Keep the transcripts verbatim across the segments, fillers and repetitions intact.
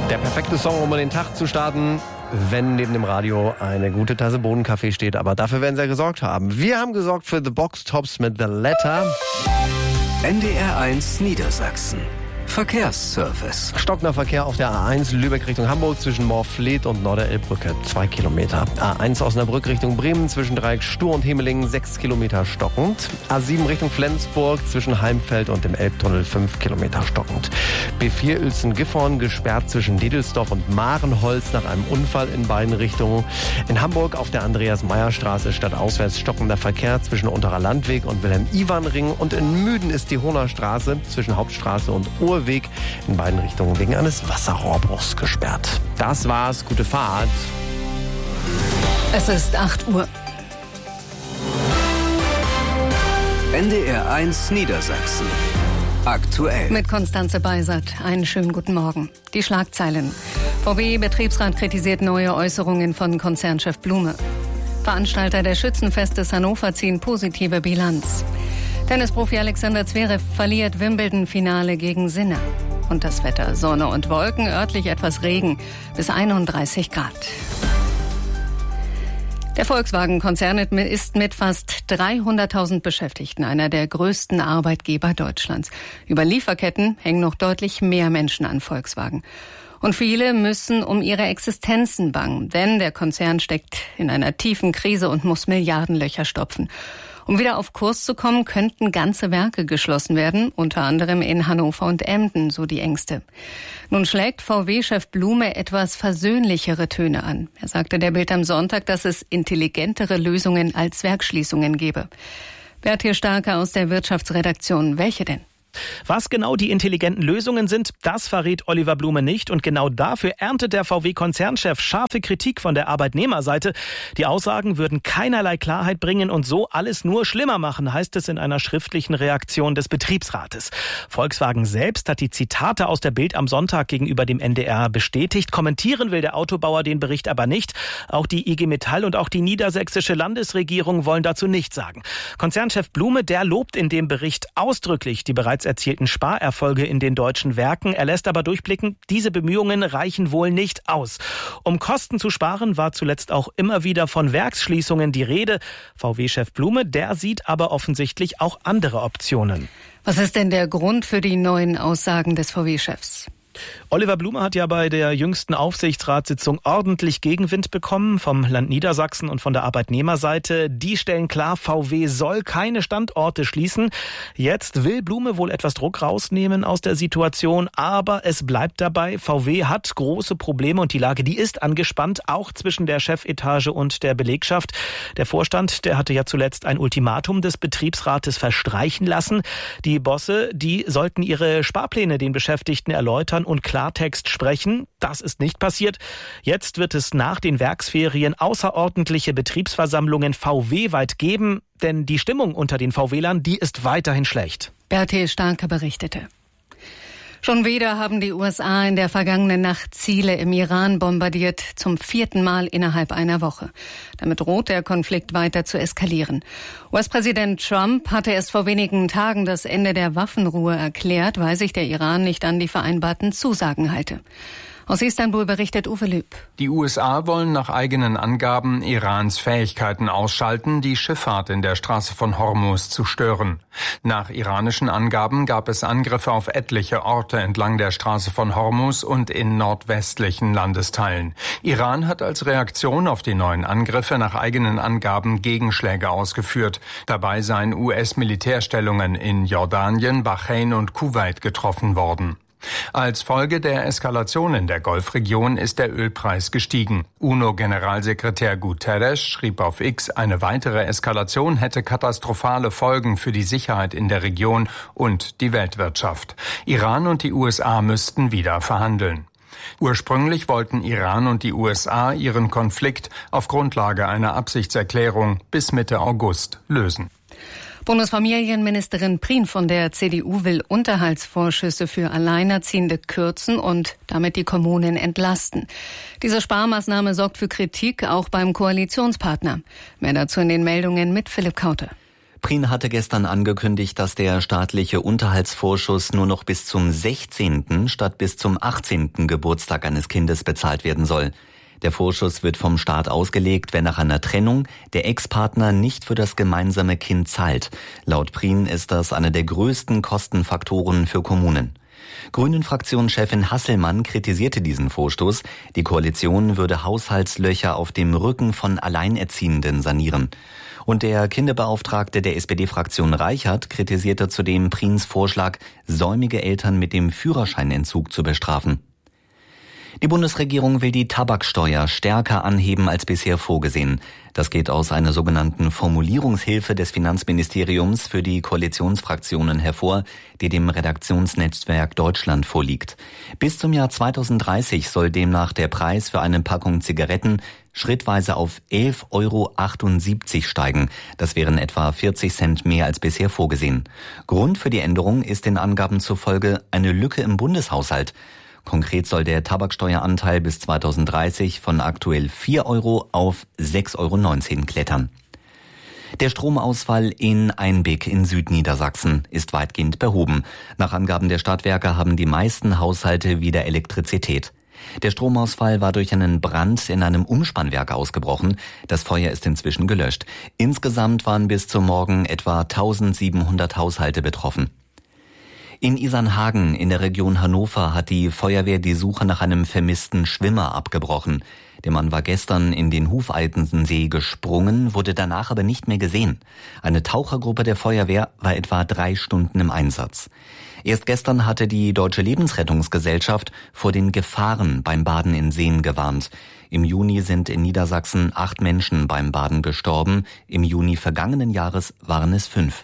Der perfekte Song, um den Tag zu starten, wenn neben dem Radio eine gute Tasse Bohnenkaffee steht. Aber dafür werden sie ja gesorgt haben. Wir haben gesorgt für The Box Tops mit The Letter. N D R eins Niedersachsen. Verkehrsservice. Stockender Verkehr auf der A eins Lübeck Richtung Hamburg zwischen Moorfleet und Norderelbbrücke, zwei Kilometer. A eins Osnabrück Richtung Bremen zwischen Dreieck Stur und Hemelingen, sechs Kilometer stockend. A sieben Richtung Flensburg zwischen Heimfeld und dem Elbtunnel, fünf Kilometer stockend. B vier Uelzen-Gifhorn gesperrt zwischen Dedelsdorf und Marenholz nach einem Unfall in beiden Richtungen. In Hamburg auf der Andreas-Meyer-Straße stadtauswärts stockender Verkehr zwischen Unterer Landweg und Wilhelm-Iwan-Ring. Und in Müden ist die Hohner Straße zwischen Hauptstraße und Uhr Weg in beiden Richtungen wegen eines Wasserrohrbruchs gesperrt. Das war's. Gute Fahrt. Es ist acht Uhr. N D R eins Niedersachsen. Aktuell. Mit Konstanze Beisert. Einen schönen guten Morgen. Die Schlagzeilen. V W-Betriebsrat kritisiert neue Äußerungen von Konzernchef Blume. Veranstalter der Schützenfestes Hannover ziehen positive Bilanz. Tennisprofi Alexander Zverev verliert Wimbledon-Finale gegen Sinner. Und das Wetter: Sonne und Wolken, örtlich etwas Regen, bis einunddreißig Grad. Der Volkswagen-Konzern ist mit fast dreihunderttausend Beschäftigten einer der größten Arbeitgeber Deutschlands. Über Lieferketten hängen noch deutlich mehr Menschen an Volkswagen. Und viele müssen um ihre Existenzen bangen, denn der Konzern steckt in einer tiefen Krise und muss Milliardenlöcher stopfen. Um wieder auf Kurs zu kommen, könnten ganze Werke geschlossen werden, unter anderem in Hannover und Emden, so die Ängste. Nun schlägt V W-Chef Blume etwas versöhnlichere Töne an. Er sagte der Bild am Sonntag, dass es intelligentere Lösungen als Werksschließungen gebe. Bertil Starke aus der Wirtschaftsredaktion. Welche denn? Was genau die intelligenten Lösungen sind, das verrät Oliver Blume nicht. Und genau dafür erntet der V W-Konzernchef scharfe Kritik von der Arbeitnehmerseite. Die Aussagen würden keinerlei Klarheit bringen und so alles nur schlimmer machen, heißt es in einer schriftlichen Reaktion des Betriebsrates. Volkswagen selbst hat die Zitate aus der Bild am Sonntag gegenüber dem N D R bestätigt. Kommentieren will der Autobauer den Bericht aber nicht. Auch die I G Metall und auch die niedersächsische Landesregierung wollen dazu nichts sagen. Konzernchef Blume, der lobt in dem Bericht ausdrücklich die bereits erzielten Sparerfolge in den deutschen Werken. Er lässt aber durchblicken, diese Bemühungen reichen wohl nicht aus. Um Kosten zu sparen, war zuletzt auch immer wieder von Werksschließungen die Rede. V W-Chef Blume, der sieht aber offensichtlich auch andere Optionen. Was ist denn der Grund für die neuen Aussagen des V W-Chefs? Oliver Blume hat ja bei der jüngsten Aufsichtsratssitzung ordentlich Gegenwind bekommen vom Land Niedersachsen und von der Arbeitnehmerseite. Die stellen klar, V W soll keine Standorte schließen. Jetzt will Blume wohl etwas Druck rausnehmen aus der Situation, aber es bleibt dabei, V W hat große Probleme und die Lage, die ist angespannt, auch zwischen der Chefetage und der Belegschaft. Der Vorstand, der hatte ja zuletzt ein Ultimatum des Betriebsrates verstreichen lassen. Die Bosse, die sollten ihre Sparpläne den Beschäftigten erläutern und Klartext sprechen. Das ist nicht passiert. Jetzt wird es nach den Werksferien außerordentliche Betriebsversammlungen V W-weit geben, denn die Stimmung unter den VWlern, die ist weiterhin schlecht. Bertil Starke berichtete. Schon wieder haben die U S A in der vergangenen Nacht Ziele im Iran bombardiert, zum vierten Mal innerhalb einer Woche. Damit droht der Konflikt weiter zu eskalieren. U S-Präsident Trump hatte erst vor wenigen Tagen das Ende der Waffenruhe erklärt, weil sich der Iran nicht an die vereinbarten Zusagen halte. Aus Istanbul berichtet Uwe Lüb. Die U S A wollen nach eigenen Angaben Irans Fähigkeiten ausschalten, die Schifffahrt in der Straße von Hormuz zu stören. Nach iranischen Angaben gab es Angriffe auf etliche Orte entlang der Straße von Hormuz und in nordwestlichen Landesteilen. Iran hat als Reaktion auf die neuen Angriffe nach eigenen Angaben Gegenschläge ausgeführt. Dabei seien U S-Militärstellungen in Jordanien, Bahrain und Kuwait getroffen worden. Als Folge der Eskalation in der Golfregion ist der Ölpreis gestiegen. UNO-Generalsekretär Guterres schrieb auf X, eine weitere Eskalation hätte katastrophale Folgen für die Sicherheit in der Region und die Weltwirtschaft. Iran und die U S A müssten wieder verhandeln. Ursprünglich wollten Iran und die U S A ihren Konflikt auf Grundlage einer Absichtserklärung bis Mitte August lösen. Bundesfamilienministerin Prien von der C D U will Unterhaltsvorschüsse für Alleinerziehende kürzen und damit die Kommunen entlasten. Diese Sparmaßnahme sorgt für Kritik, auch beim Koalitionspartner. Mehr dazu in den Meldungen mit Philipp Kaute. Prien hatte gestern angekündigt, dass der staatliche Unterhaltsvorschuss nur noch bis zum sechzehnten statt bis zum achtzehnten Geburtstag eines Kindes bezahlt werden soll. Der Vorschuss wird vom Staat ausgelegt, wenn nach einer Trennung der Ex-Partner nicht für das gemeinsame Kind zahlt. Laut Prien ist das einer der größten Kostenfaktoren für Kommunen. Grünen-Fraktionschefin Hasselmann kritisierte diesen Vorstoß. Die Koalition würde Haushaltslöcher auf dem Rücken von Alleinerziehenden sanieren. Und der Kinderbeauftragte der S P D-Fraktion Reichert kritisierte zudem Priens Vorschlag, säumige Eltern mit dem Führerscheinentzug zu bestrafen. Die Bundesregierung will die Tabaksteuer stärker anheben als bisher vorgesehen. Das geht aus einer sogenannten Formulierungshilfe des Finanzministeriums für die Koalitionsfraktionen hervor, die dem Redaktionsnetzwerk Deutschland vorliegt. Bis zum Jahr zweitausenddreißig soll demnach der Preis für eine Packung Zigaretten schrittweise auf elf Euro achtundsiebzig steigen. Das wären etwa vierzig Cent mehr als bisher vorgesehen. Grund für die Änderung ist den Angaben zufolge eine Lücke im Bundeshaushalt. Konkret soll der Tabaksteueranteil bis zweitausenddreißig von aktuell vier Euro auf sechs Euro neunzehn klettern. Der Stromausfall in Einbeck in Südniedersachsen ist weitgehend behoben. Nach Angaben der Stadtwerke haben die meisten Haushalte wieder Elektrizität. Der Stromausfall war durch einen Brand in einem Umspannwerk ausgebrochen. Das Feuer ist inzwischen gelöscht. Insgesamt waren bis zum Morgen etwa eintausendsiebenhundert Haushalte betroffen. In Isernhagen in der Region Hannover hat die Feuerwehr die Suche nach einem vermissten Schwimmer abgebrochen. Der Mann war gestern in den Hufeisensee gesprungen, wurde danach aber nicht mehr gesehen. Eine Tauchergruppe der Feuerwehr war etwa drei Stunden im Einsatz. Erst gestern hatte die Deutsche Lebensrettungsgesellschaft vor den Gefahren beim Baden in Seen gewarnt. Im Juni sind in Niedersachsen acht Menschen beim Baden gestorben. Im Juni vergangenen Jahres waren es fünf.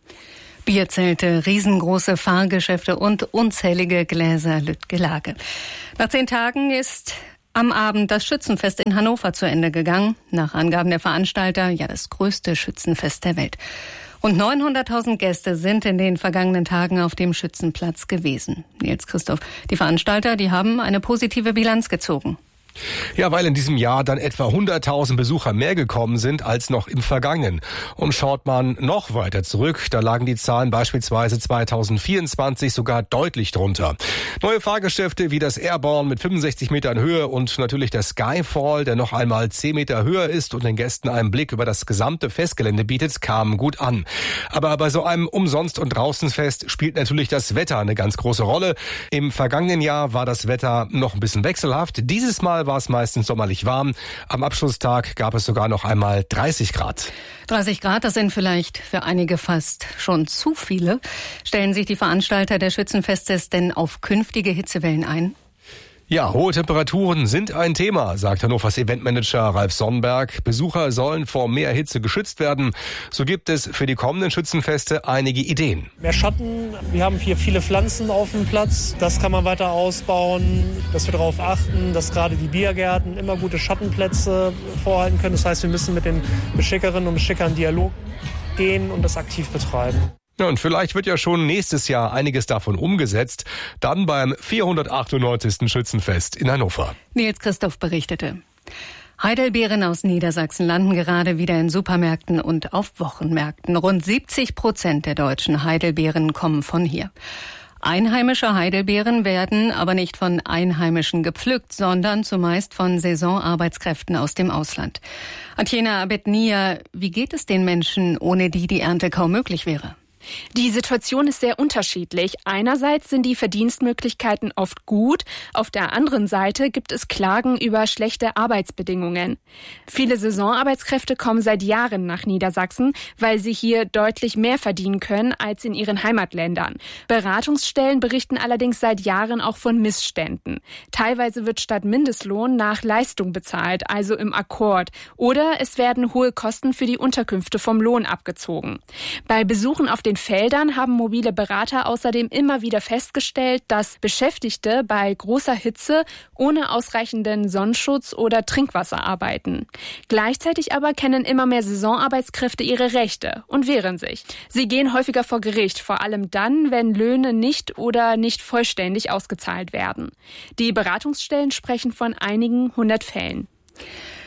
Bierzelte, riesengroße Fahrgeschäfte und unzählige Gläser Lüttgelage. Nach zehn Tagen ist am Abend das Schützenfest in Hannover zu Ende gegangen. Nach Angaben der Veranstalter ja das größte Schützenfest der Welt. Rund neunhunderttausend Gäste sind in den vergangenen Tagen auf dem Schützenplatz gewesen. Nils Christoph, die Veranstalter, die haben eine positive Bilanz gezogen. Ja, weil in diesem Jahr dann etwa hunderttausend Besucher mehr gekommen sind als noch im vergangenen. Und schaut man noch weiter zurück, da lagen die Zahlen beispielsweise zweitausendvierundzwanzig sogar deutlich drunter. Neue Fahrgeschäfte wie das Airborne mit fünfundsechzig Metern Höhe und natürlich der Skyfall, der noch einmal zehn Meter höher ist und den Gästen einen Blick über das gesamte Festgelände bietet, kamen gut an. Aber bei so einem Umsonst- und Draußenfest spielt natürlich das Wetter eine ganz große Rolle. Im vergangenen Jahr war das Wetter noch ein bisschen wechselhaft. Dieses Mal war es meistens sommerlich warm. Am Abschlusstag gab es sogar noch einmal dreißig Grad. dreißig Grad, das sind vielleicht für einige fast schon zu viele. Stellen sich die Veranstalter der Schützenfestes denn auf künftige Hitzewellen ein? Ja, hohe Temperaturen sind ein Thema, sagt Hannovers Eventmanager Ralf Sonnenberg. Besucher sollen vor mehr Hitze geschützt werden. So gibt es für die kommenden Schützenfeste einige Ideen. Mehr Schatten, wir haben hier viele Pflanzen auf dem Platz. Das kann man weiter ausbauen, dass wir darauf achten, dass gerade die Biergärten immer gute Schattenplätze vorhalten können. Das heißt, wir müssen mit den Beschickerinnen und Beschickern in Dialog gehen und das aktiv betreiben. Ja, und vielleicht wird ja schon nächstes Jahr einiges davon umgesetzt. Dann beim vierhundertachtundneunzigsten Schützenfest in Hannover. Nils Christoph berichtete. Heidelbeeren aus Niedersachsen landen gerade wieder in Supermärkten und auf Wochenmärkten. Rund siebzig Prozent der deutschen Heidelbeeren kommen von hier. Einheimische Heidelbeeren werden aber nicht von Einheimischen gepflückt, sondern zumeist von Saisonarbeitskräften aus dem Ausland. Atjena Abednia, wie geht es den Menschen, ohne die die Ernte kaum möglich wäre? Die Situation ist sehr unterschiedlich. Einerseits sind die Verdienstmöglichkeiten oft gut, auf der anderen Seite gibt es Klagen über schlechte Arbeitsbedingungen. Viele Saisonarbeitskräfte kommen seit Jahren nach Niedersachsen, weil sie hier deutlich mehr verdienen können als in ihren Heimatländern. Beratungsstellen berichten allerdings seit Jahren auch von Missständen. Teilweise wird statt Mindestlohn nach Leistung bezahlt, also im Akkord. Oder es werden hohe Kosten für die Unterkünfte vom Lohn abgezogen. Bei Besuchen auf den Feldern haben mobile Berater außerdem immer wieder festgestellt, dass Beschäftigte bei großer Hitze ohne ausreichenden Sonnenschutz oder Trinkwasser arbeiten. Gleichzeitig aber kennen immer mehr Saisonarbeitskräfte ihre Rechte und wehren sich. Sie gehen häufiger vor Gericht, vor allem dann, wenn Löhne nicht oder nicht vollständig ausgezahlt werden. Die Beratungsstellen sprechen von einigen hundert Fällen.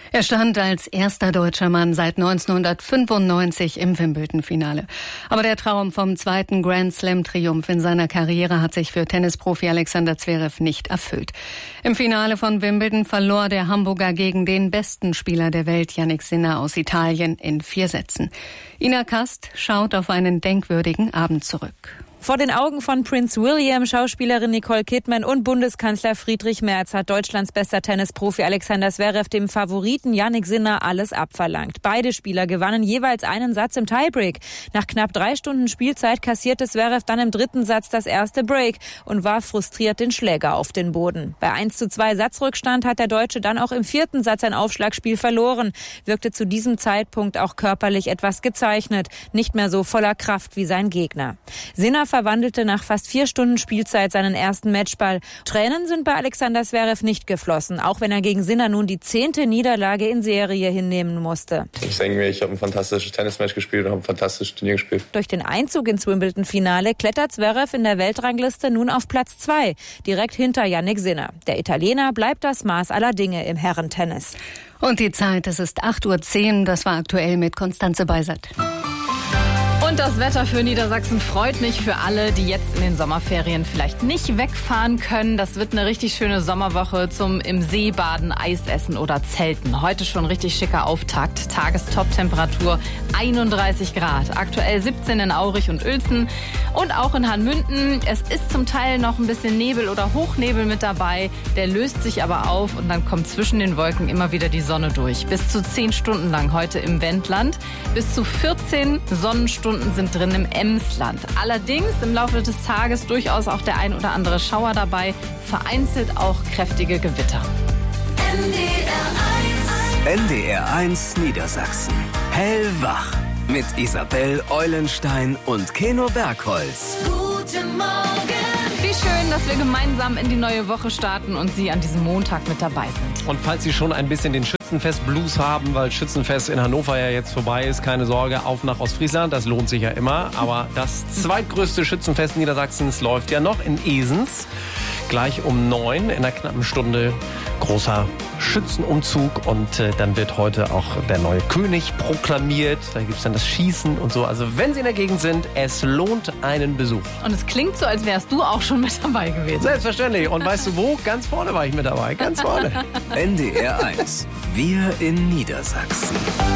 Er stand als erster deutscher Mann seit neunzehnhundertfünfundneunzig im Wimbledon-Finale. Aber der Traum vom zweiten Grand-Slam-Triumph in seiner Karriere hat sich für Tennisprofi Alexander Zverev nicht erfüllt. Im Finale von Wimbledon verlor der Hamburger gegen den besten Spieler der Welt, Jannik Sinner aus Italien, in vier Sätzen. Ina Kast schaut auf einen denkwürdigen Abend zurück. Vor den Augen von Prince William, Schauspielerin Nicole Kidman und Bundeskanzler Friedrich Merz hat Deutschlands bester Tennisprofi Alexander Zverev dem Favoriten Jannik Sinner alles abverlangt. Beide Spieler gewannen jeweils einen Satz im Tiebreak. Nach knapp drei Stunden Spielzeit kassierte Zverev dann im dritten Satz das erste Break und warf frustriert den Schläger auf den Boden. Bei eins zu zwei Satzrückstand hat der Deutsche dann auch im vierten Satz ein Aufschlagspiel verloren, wirkte zu diesem Zeitpunkt auch körperlich etwas gezeichnet, nicht mehr so voller Kraft wie sein Gegner. Sinner verwandelte nach fast vier Stunden Spielzeit seinen ersten Matchball. Tränen sind bei Alexander Zverev nicht geflossen, auch wenn er gegen Sinner nun die zehnte Niederlage in Serie hinnehmen musste. Ich denke mir, ich habe ein fantastisches Tennismatch gespielt und habe ein fantastisches Turnier gespielt. Durch den Einzug ins Wimbledon-Finale klettert Zverev in der Weltrangliste nun auf Platz zwei, direkt hinter Jannik Sinner. Der Italiener bleibt das Maß aller Dinge im Herrentennis. Und die Zeit, es ist acht Uhr zehn, das war aktuell mit Konstanze Beisert. Und das Wetter für Niedersachsen freut mich für alle, die jetzt in den Sommerferien vielleicht nicht wegfahren können. Das wird eine richtig schöne Sommerwoche zum im See baden, Eis essen oder Zelten. Heute schon richtig schicker Auftakt. Tagestop-Temperatur einunddreißig Grad. Aktuell siebzehn in Aurich und Uelzen und auch in Hanmünden. Es ist zum Teil noch ein bisschen Nebel oder Hochnebel mit dabei. Der löst sich aber auf und dann kommt zwischen den Wolken immer wieder die Sonne durch. Bis zu zehn Stunden lang heute im Wendland. Bis zu vierzehn Sonnenstunden sind drin im Emsland. Allerdings im Laufe des Tages durchaus auch der ein oder andere Schauer dabei, vereinzelt auch kräftige Gewitter. N D R eins N D R eins Niedersachsen. Hellwach mit Isabel Eulenstein und Keno Bergholz. Guten Morgen! Wie schön, dass wir gemeinsam in die neue Woche starten und Sie an diesem Montag mit dabei sind. Und falls Sie schon ein bisschen den Schützenfest-Blues haben, weil Schützenfest in Hannover ja jetzt vorbei ist, keine Sorge, auf nach Ostfriesland, das lohnt sich ja immer. Aber das zweitgrößte Schützenfest Niedersachsens läuft ja noch in Esens. Gleich um neun, in einer knappen Stunde, großer Schützenumzug und äh, dann wird heute auch der neue König proklamiert. Da gibt es dann das Schießen und so. Also wenn Sie in der Gegend sind, es lohnt einen Besuch. Und es klingt so, als wärst du auch schon mit dabei gewesen. Selbstverständlich. Und weißt du wo? Ganz vorne war ich mit dabei. Ganz vorne. N D R eins. Wir in Niedersachsen.